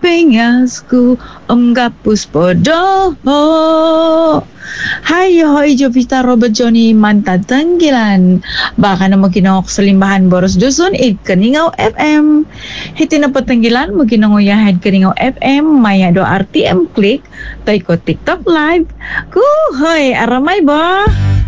pengasku gapus podo. Hai hoy Jovita Robert Johnny Manta Tanggilan. Baka na maginawak sa limbahan Boros Dusun Kaningaw FM. Hiti na patanggilan maginanguyahed Kaningaw FM maya do RTM click tay ko TikTok live. Kuhoy aramay ba?